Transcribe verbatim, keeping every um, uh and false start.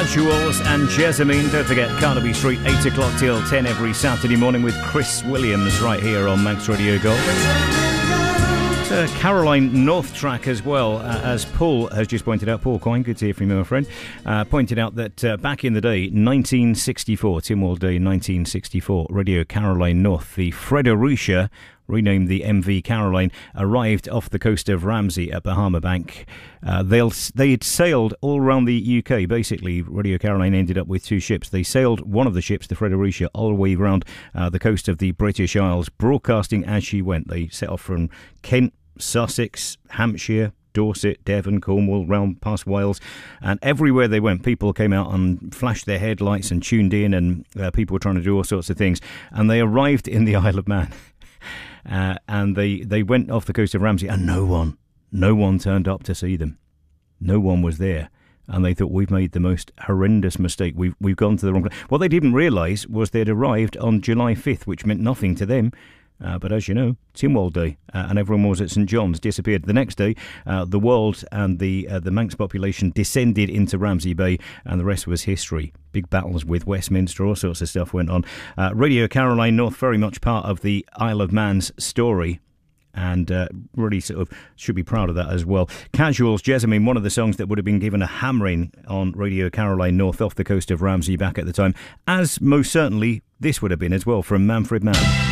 Casuals and Jessamine. Don't forget, Carnaby Street, eight o'clock till ten every Saturday morning with Chris Williams right here on Manx Radio Gold. It's a Caroline North track as well, uh, as Paul has just pointed out. Paul Coyne, good to hear from you, my friend, uh, pointed out that uh, back in the day, nineteen sixty-four, Tynwald Day nineteen sixty-four, Radio Caroline North, the Fredericia, renamed the M V Caroline, arrived off the coast of Ramsey at Bahama Bank. Uh, they'll, they had sailed all around the U K, basically. Radio Caroline ended up with two ships. They sailed one of the ships, the Fredericia, all the way around uh, the coast of the British Isles, broadcasting as she went. They set off from Kent, Sussex, Hampshire, Dorset, Devon, Cornwall, round past Wales, and everywhere they went, people came out and flashed their headlights and tuned in, and uh, people were trying to do all sorts of things. And they arrived in the Isle of Man. Uh, and they, they went off the coast of Ramsey, and no one, no one turned up to see them. No one was there. And they thought, we've made the most horrendous mistake. We've, we've gone to the wrong place. What they didn't realise was they'd arrived on July fifth, which meant nothing to them. Uh, but as you know, Tynwald Day, uh, and everyone was at St John's, disappeared. The next day, uh, the world and the uh, the Manx population descended into Ramsey Bay, and the rest was history. Big battles with Westminster, all sorts of stuff went on. Uh, Radio Caroline North, very much part of the Isle of Man's story, and uh, really sort of should be proud of that as well. Casuals, Jessamine, one of the songs that would have been given a hammering on Radio Caroline North off the coast of Ramsey back at the time, as most certainly this would have been as well from Manfred Mann.